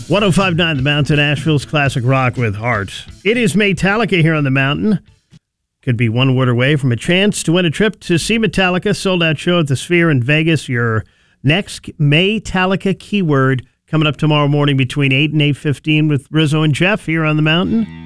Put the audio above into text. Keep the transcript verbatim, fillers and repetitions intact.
one oh five point nine The Mountain, Asheville's classic rock with heart. It is Metallica here on the Mountain. Could be one word away from a chance to win a trip to see Metallica. Sold out show at the Sphere in Vegas. Your next Metallica keyword coming up tomorrow morning between eight and eight fifteen with Rizzo and Jeff here on the Mountain.